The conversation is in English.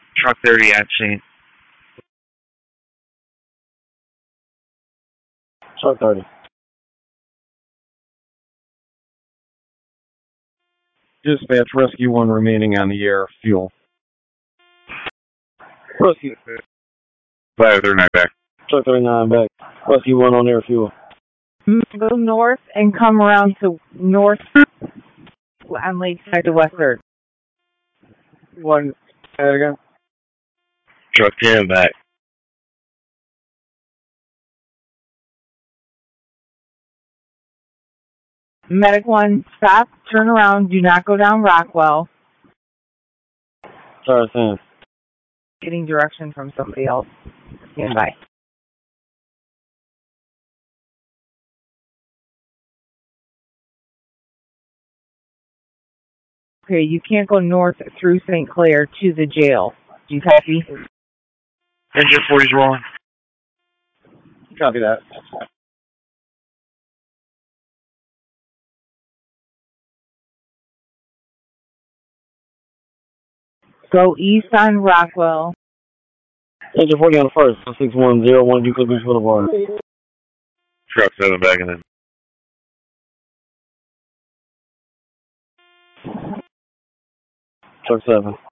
Truck 30 at Shane. Truck 30. Dispatch, Rescue 1 remaining on the air. Fuel. Rescue. 539 back. Truck 39 back. Rescue 1 on air fuel. Go north and come around to north on Lakeside to West 3rd. One. Say it again. Truck 10 back. Medic 1, stop, turn around, do not go down Rockwell. Sorry, Sam. Getting direction from somebody else. Stand by. Okay, you can't go north through St. Clair to the jail. Do you copy? Engine 40's rolling. Copy that. Go east on Rockwell. Engine 40 on the first. 6101 Euclid Beach Boulevard. Truck 7 back in. Truck 7.